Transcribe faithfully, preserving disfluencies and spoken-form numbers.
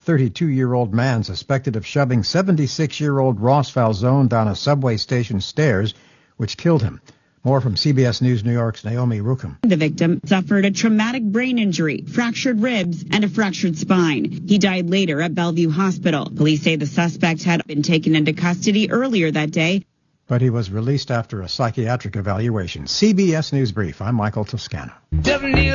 thirty-two-year-old man suspected of shoving seventy-six-year-old Ross Falzone down a subway station stairs, which killed him. More from C B S News New York's Naomi Rucham. The victim suffered a traumatic brain injury, fractured ribs, and a fractured spine. He died later at Bellevue Hospital. Police say the suspect had been taken into custody earlier that day, but he was released after a psychiatric evaluation. C B S News Brief. I'm Michael Toscano.